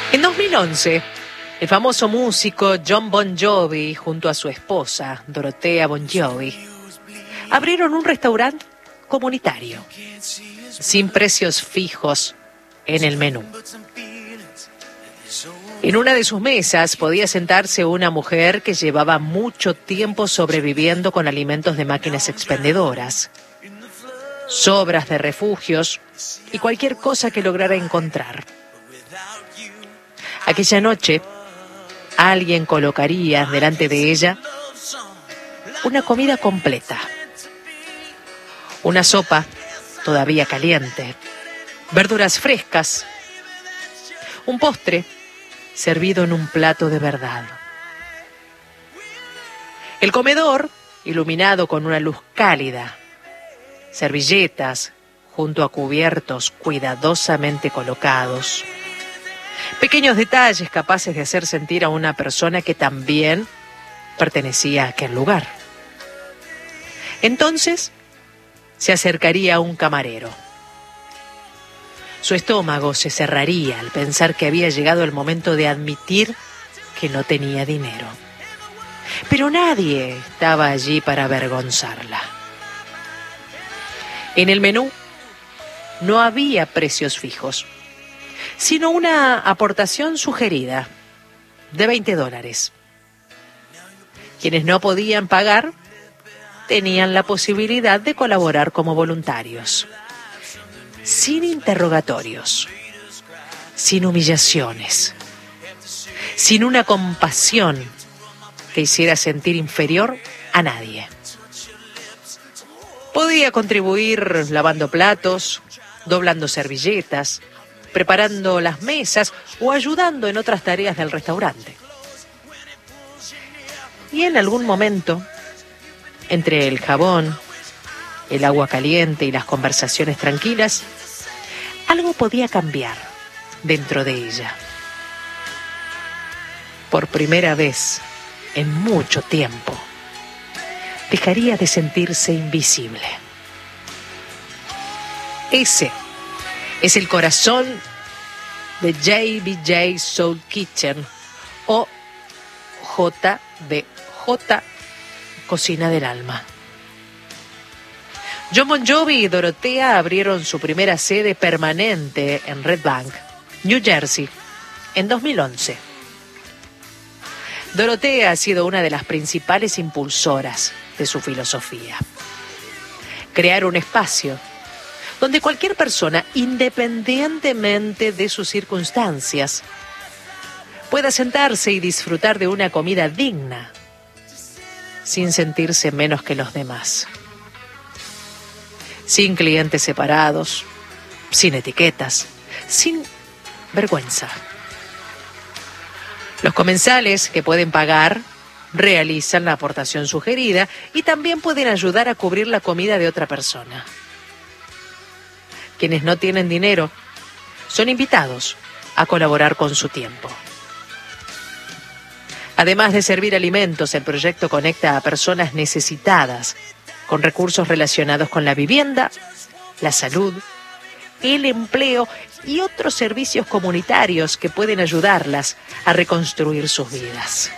En 2011, el famoso músico Jon Bon Jovi, junto a su esposa, Dorothea Bon Jovi, abrieron un restaurante comunitario, sin precios fijos en el menú. En una de sus mesas podía sentarse una mujer que llevaba mucho tiempo sobreviviendo con alimentos de máquinas expendedoras, sobras de refugios y cualquier cosa que lograra encontrar. Aquella noche, alguien colocaría delante de ella una comida completa, una sopa todavía caliente, verduras frescas, un postre servido en un plato de verdad. El comedor, iluminado con una luz cálida, servilletas junto a cubiertos cuidadosamente colocados, pequeños detalles capaces de hacer sentir a una persona que también pertenecía a aquel lugar. Entonces se acercaría un camarero. Su estómago se cerraría al pensar que había llegado el momento de admitir que no tenía dinero. Pero nadie estaba allí para avergonzarla. En el menú no había precios fijos, sino una aportación sugerida de $20. Quienes no podían pagar tenían la posibilidad de colaborar como voluntarios, sin interrogatorios, sin humillaciones, sin una compasión que hiciera sentir inferior a nadie. Podía contribuir lavando platos, doblando servilletas, preparando las mesas o ayudando en otras tareas del restaurante. Y en algún momento, entre el jabón, el agua caliente y las conversaciones tranquilas, algo podía cambiar dentro de ella. Por primera vez en mucho tiempo, dejaría de sentirse invisible. Ese es el corazón de JBJ Soul Kitchen o JBJ Cocina del Alma. Jon Bon Jovi y Dorothea abrieron su primera sede permanente en Red Bank, New Jersey, en 2011. Dorothea ha sido una de las principales impulsoras de su filosofía. Crear un espacio donde cualquier persona, independientemente de sus circunstancias, pueda sentarse y disfrutar de una comida digna, sin sentirse menos que los demás. Sin clientes separados, sin etiquetas, sin vergüenza. Los comensales que pueden pagar realizan la aportación sugerida y también pueden ayudar a cubrir la comida de otra persona. Quienes no tienen dinero son invitados a colaborar con su tiempo. Además de servir alimentos, el proyecto conecta a personas necesitadas con recursos relacionados con la vivienda, la salud, el empleo y otros servicios comunitarios que pueden ayudarlas a reconstruir sus vidas.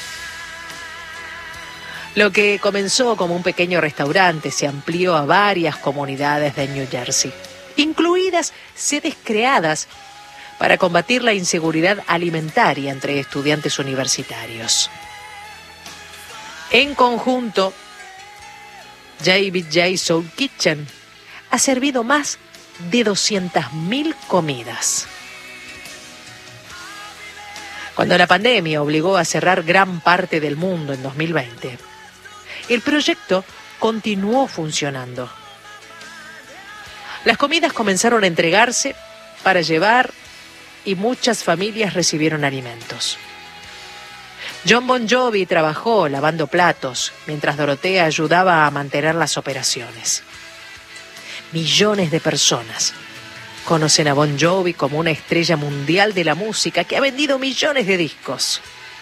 Lo que comenzó como un pequeño restaurante se amplió a varias comunidades de New Jersey, incluidas sedes creadas para combatir la inseguridad alimentaria entre estudiantes universitarios. En conjunto, JBJ Soul Kitchen ha servido más de 200.000 comidas. Cuando la pandemia obligó a cerrar gran parte del mundo en 2020, el proyecto continuó funcionando. Las comidas comenzaron a entregarse para llevar y muchas familias recibieron alimentos. Jon Bon Jovi trabajó lavando platos, mientras Dorothea ayudaba a mantener las operaciones. Millones de personas conocen a Bon Jovi como una estrella mundial de la música que ha vendido millones de discos.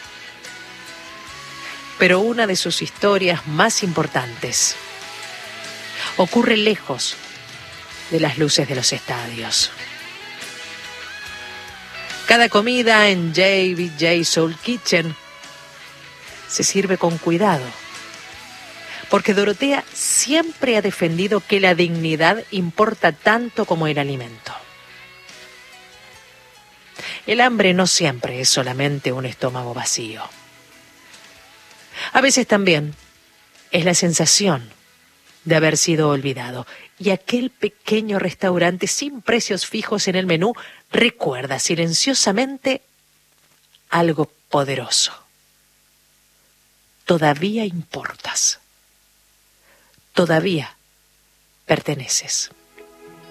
Pero una de sus historias más importantes ocurre lejos de las luces de los estadios. Cada comida en JBJ Soul Kitchen se sirve con cuidado, porque Dorotea siempre ha defendido que la dignidad importa tanto como el alimento. El hambre no siempre es solamente un estómago vacío. A veces también es la sensación de haber sido olvidado. Y aquel pequeño restaurante sin precios fijos en el menú recuerda silenciosamente algo poderoso. Todavía importas. Todavía perteneces.